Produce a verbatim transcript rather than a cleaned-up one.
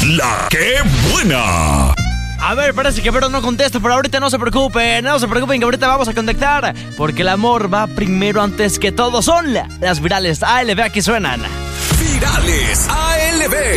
La que buena. A ver, parece que Vero no contesta, pero ahorita no se preocupen, no se preocupen que ahorita vamos a contactar, porque el amor va primero antes que todo. Son las virales A L B, aquí suenan. Virales A L B.